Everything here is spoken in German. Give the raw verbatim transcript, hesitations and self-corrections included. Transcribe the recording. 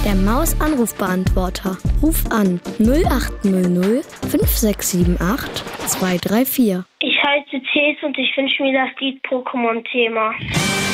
Der Maus-Anrufbeantworter. Ruf an null acht null null fünf sechs sieben acht zwei drei vier. Ich heiße Thes und ich wünsche mir das Lied Pokémon-Thema.